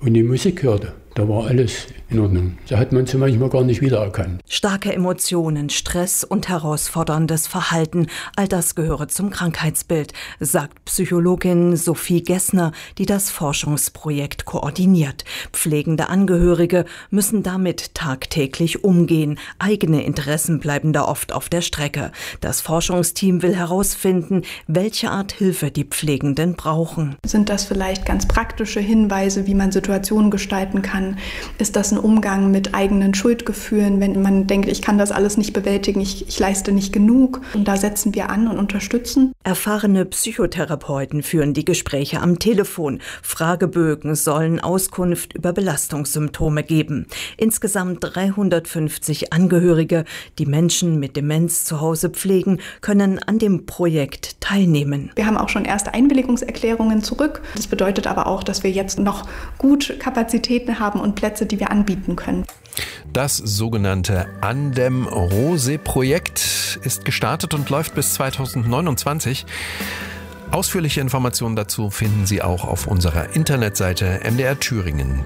und die Musik hörte. Da war alles in Ordnung. Da hat man sie manchmal gar nicht wiedererkannt. Starke Emotionen, Stress und herausforderndes Verhalten, all das gehöre zum Krankheitsbild, sagt Psychologin Sophie Gessner, die das Forschungsprojekt koordiniert. Pflegende Angehörige müssen damit tagtäglich umgehen. Eigene Interessen bleiben da oft auf der Strecke. Das Forschungsteam will herausfinden, welche Art Hilfe die Pflegenden brauchen. Sind das vielleicht ganz praktische Hinweise, wie man Situationen gestalten kann? Ist das ein Umgang mit eigenen Schuldgefühlen, wenn man denkt, ich kann das alles nicht bewältigen, ich leiste nicht genug? Und da setzen wir an und unterstützen. Erfahrene Psychotherapeuten führen die Gespräche am Telefon. Fragebögen sollen Auskunft über Belastungssymptome geben. Insgesamt 350 Angehörige, die Menschen mit Demenz zu Hause pflegen, können an dem Projekt teilnehmen. Wir haben auch schon erste Einwilligungserklärungen zurück. Das bedeutet aber auch, dass wir jetzt noch gut Kapazitäten haben und Plätze, die wir anbieten können. Das sogenannte Andem-Rose-Projekt ist gestartet und läuft bis 2029. Ausführliche Informationen dazu finden Sie auch auf unserer Internetseite mdrthüringen.de.